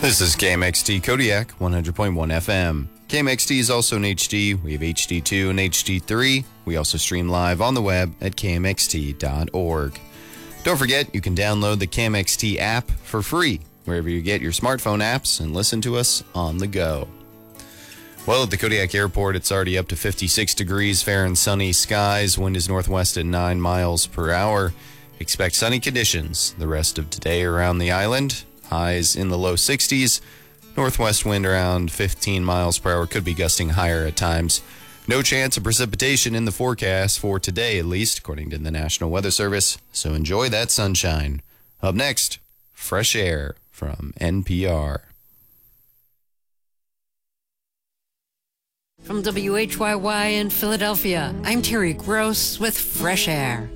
This is KMXT Kodiak 100.1 FM. KMXT is also in HD. We have HD2 and HD3. We also stream live on the web at kmxt.org. Don't forget, you can download the KMXT app for free wherever you get your smartphone apps and listen to us on the go. Well, at the Kodiak Airport, it's already up to 56 degrees, fair and sunny skies. Wind is northwest at 9 miles per hour. Expect sunny conditions the rest of today around the island. Highs in the low 60s. Northwest wind around 15 miles per hour, could be gusting higher at times. No chance of precipitation in the forecast for today, at least, according to the National Weather Service. So enjoy that sunshine. Up next, Fresh Air from NPR. From WHYY in Philadelphia, I'm Terry Gross with Fresh Air.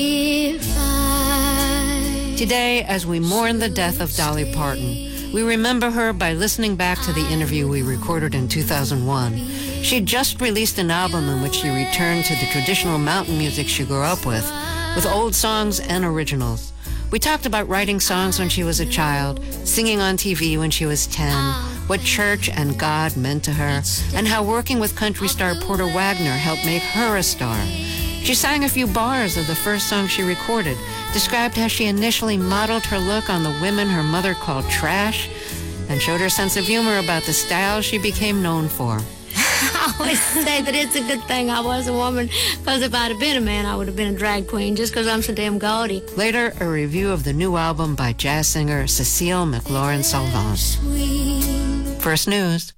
Today, as we mourn the death of Dolly Parton, we remember her by listening back to the interview we recorded in 2001. She just released an album in which she returned to the traditional mountain music she grew up with old songs and originals. We talked about writing songs when she was a child, singing on TV when she was 10, what church and God meant to her, and how working with country star Porter Wagoner helped make her a star. She sang a few bars of the first song she recorded, described how she initially modeled her look on the women her mother called trash, and showed her sense of humor about the style she became known for. I always say that it's a good thing I was a woman, because if I'd have been a man, I would have been a drag queen, just because I'm so damn gaudy. Later, a review of the new album by jazz singer Cecile McLaurin-Salvant. First news.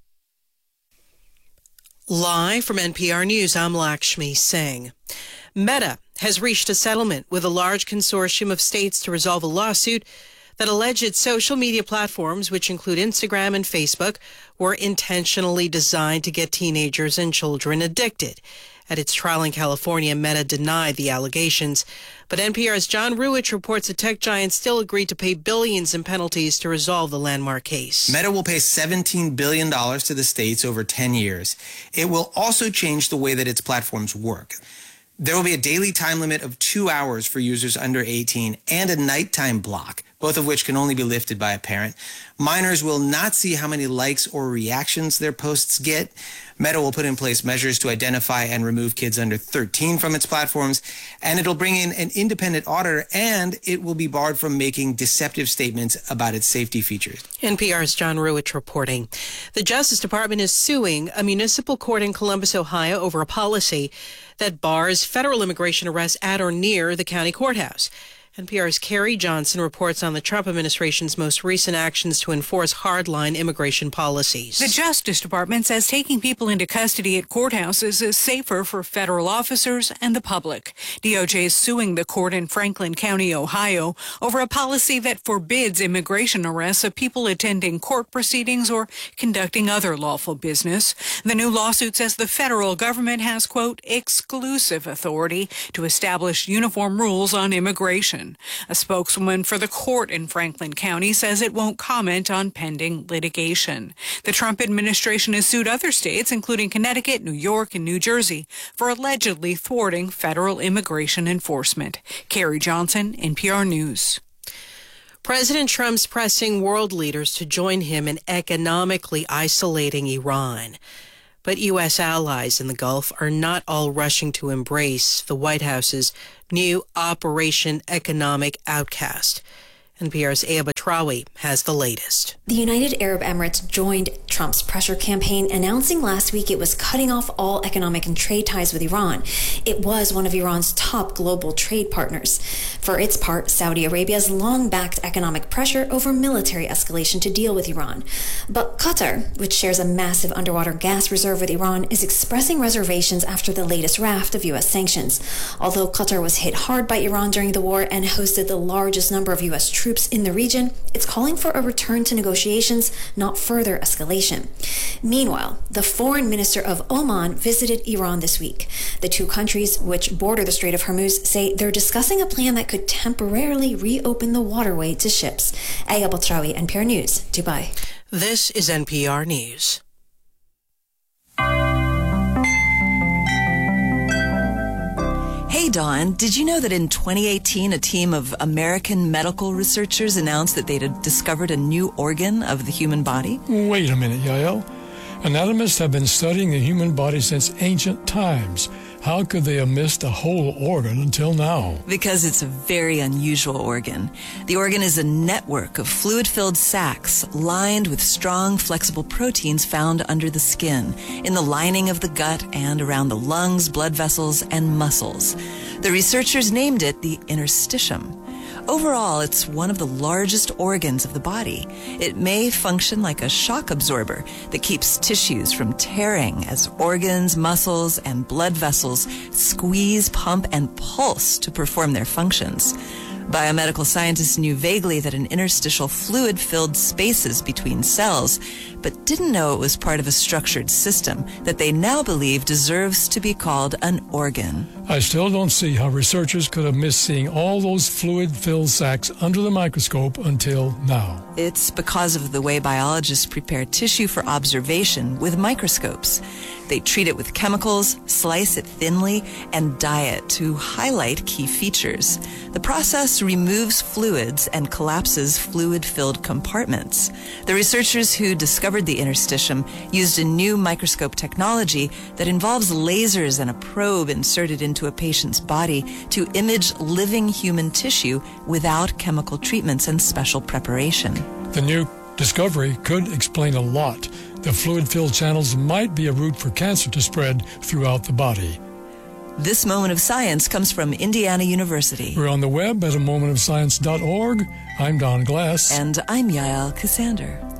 Live from NPR News, I'm Lakshmi Singh. Meta has reached a settlement with a large consortium of states to resolve a lawsuit that alleged its social media platforms, which include Instagram and Facebook, were intentionally designed to get teenagers and children addicted. At its trial in California, Meta denied the allegations. But NPR's John Ruwitch reports the tech giant still agreed to pay billions in penalties to resolve the landmark case. Meta will pay $17 billion to the states over 10 years. It will also change the way that its platforms work. There will be a daily time limit of 2 hours for users under 18 and a nighttime block, both of which can only be lifted by a parent. Minors will not see how many likes or reactions their posts get. Meta will put in place measures to identify and remove kids under 13 from its platforms, and it'll bring in an independent auditor, and it will be barred from making deceptive statements about its safety features. NPR's John Ruwitch reporting. The Justice Department is suing a municipal court in Columbus, Ohio, over a policy that bars federal immigration arrests at or near the county courthouse. NPR's Carrie Johnson reports on the Trump administration's most recent actions to enforce hardline immigration policies. The Justice Department says taking people into custody at courthouses is safer for federal officers and the public. DOJ is suing the court in Franklin County, Ohio, over a policy that forbids immigration arrests of people attending court proceedings or conducting other lawful business. The new lawsuit says the federal government has, quote, exclusive authority to establish uniform rules on immigration. A spokeswoman for the court in Franklin County says it won't comment on pending litigation. The Trump administration has sued other states, including Connecticut, New York, and New Jersey, for allegedly thwarting federal immigration enforcement. Carrie Johnson, NPR News. President Trump's pressing world leaders to join him in economically isolating Iran. But U.S. allies in the Gulf are not all rushing to embrace the White House's new Operation Economic Outcast. NPR's Aya Batrawi has the latest. The United Arab Emirates joined Trump's pressure campaign, announcing last week it was cutting off all economic and trade ties with Iran. It was one of Iran's top global trade partners. For its part, Saudi Arabia has long backed economic pressure over military escalation to deal with Iran. But Qatar, which shares a massive underwater gas reserve with Iran, is expressing reservations after the latest raft of U.S. sanctions. Although Qatar was hit hard by Iran during the war and hosted the largest number of U.S. troops in the region, it's calling for a return to negotiations, not further escalation. Meanwhile, the foreign minister of Oman visited Iran this week. The two countries, which border the Strait of Hormuz, say they're discussing a plan that could temporarily reopen the waterway to ships. Aya Batrawi, NPR News, Dubai. This is NPR News. Hey, Dawn, did you know that in 2018, a team of American medical researchers announced that they'd discovered a new organ of the human body? Wait a minute, Yael. Anatomists have been studying the human body since ancient times. How could they have missed a whole organ until now? Because it's a very unusual organ. The organ is a network of fluid-filled sacs lined with strong, flexible proteins found under the skin, in the lining of the gut and around the lungs, blood vessels, and muscles. The researchers named it the interstitium. Overall, it's one of the largest organs of the body. It may function like a shock absorber that keeps tissues from tearing as organs, muscles, and blood vessels squeeze, pump, and pulse to perform their functions. Biomedical scientists knew vaguely that an interstitial fluid filled spaces between cells, but didn't know it was part of a structured system that they now believe deserves to be called an organ. I still don't see how researchers could have missed seeing all those fluid-filled sacs under the microscope until now. It's because of the way biologists prepare tissue for observation with microscopes. They treat it with chemicals, slice it thinly, and dye it to highlight key features. The process removes fluids and collapses fluid-filled compartments. The researchers who discovered the interstitium used a new microscope technology that involves lasers and a probe inserted into a patient's body to image living human tissue without chemical treatments and special preparation. The new discovery could explain a lot. The fluid-filled channels might be a route for cancer to spread throughout the body. This Moment of Science comes from Indiana University. We're on the web at amomentofscience.org. I'm Don Glass. And I'm Yael Cassander.